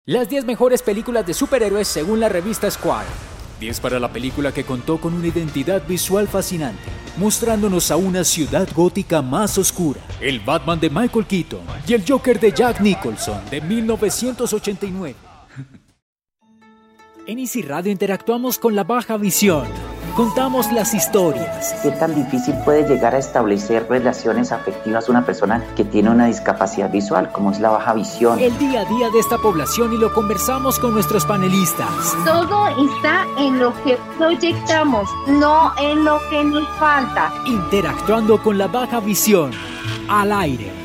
Las 10 mejores películas de superhéroes según la revista Square. 10 para la película que contó con una identidad visual fascinante, mostrándonos a una ciudad gótica más oscura, el Batman de Michael Keaton y el Joker de Jack Nicholson de 1989. En Easy Radio interactuamos con la baja visión. Contamos las historias. ¿Qué tan difícil puede llegar a establecer relaciones afectivas una persona que tiene una discapacidad visual, como es la baja visión? El día a día de esta población y lo conversamos con nuestros panelistas. Todo está en lo que proyectamos, no en lo que nos falta. Interactuando con la baja visión. Al aire.